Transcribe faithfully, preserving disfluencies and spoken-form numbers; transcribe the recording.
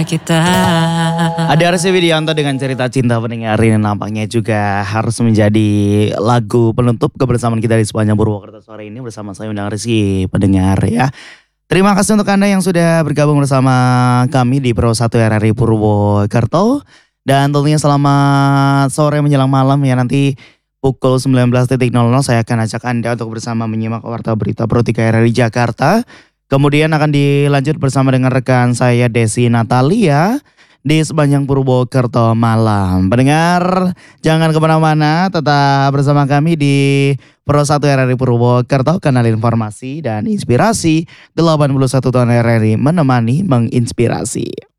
kita. Ada Arsi Widianto dengan cerita cinta pendengar ini nampaknya juga harus menjadi lagu penutup kebersamaan kita di sepanjang Purwokerto sore ini bersama saya Undang Rizky pendengar ya. Terima kasih untuk Anda yang sudah bergabung bersama kami di Pro satu R R I Purwokerto. Dan tentunya selamat sore menjelang malam ya, nanti pukul sembilan belas nol nol saya akan ajak Anda untuk bersama menyimak warta berita Pro tiga R R I Jakarta. Kemudian akan dilanjut bersama dengan rekan saya Desi Natalia di sepanjang Purwokerto malam. Pendengar jangan kemana-mana, tetap bersama kami di Pro satu R R I Purwokerto, kanal informasi dan inspirasi delapan puluh satu tahun R R I menemani menginspirasi.